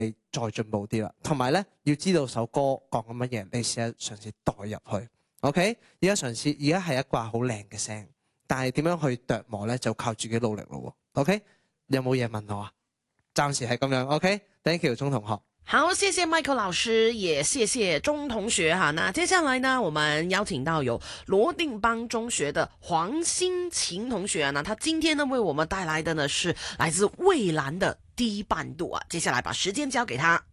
你再進步啲啦。同埋咧，要知道首歌講緊乜嘢，你試下嘗試代入去。OK， 而家係一掛好靚嘅聲，但係點樣去琢磨咧，就靠自己努力咯。OK， 你有冇嘢問我啊？暫時係咁樣。OK，Thank you，鐘同學。 好，謝謝 Michael 老師，也謝謝鐘同學哈。那接下來呢，我們邀請到有羅定邦中學的黃心晴同學啊，那他今天呢為我們帶來的呢是來自蔚藍的低半度啊。接下來把時間交給他。